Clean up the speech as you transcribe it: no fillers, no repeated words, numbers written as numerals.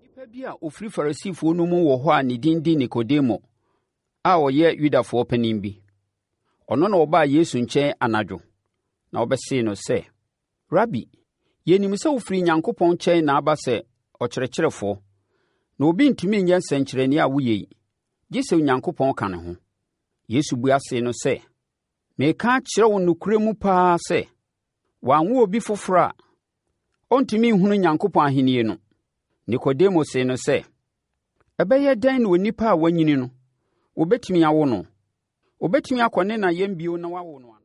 Nnipa bi a ofiri Farisifoɔ no mu wɔ hɔ a ne din di Nikodemo a ɔyɛ Yudafoɔ panin bi. Ɔno na ɔbaa Yesu nkyɛn anadwo na ɔbɛsee no sɛ, “Rabi, yɛnim sɛ wofiri Onyankopɔn nkyɛn na aba sɛ ɔkyerɛkyerɛfoɔ, na obi ntumi nyɛ nsɛnkyerɛnneɛ a woyɛ yi, gye sɛ Onyankopɔn ka ne ho.” Yesu bua see no sɛ, “Mereka akyerɛ wo nokorɛ mu paa sɛ, wɔanwo obi foforɔ a, ɔntumi nhunu Onyankopɔn Ahennie no.” Nikodemo see no sɛ, “Ɛbɛyɛ dɛn na onipa a wanyini no, wɔbɛtumi awo no? Wɔbɛtumi akɔ ne na yam bio na wawo no a?”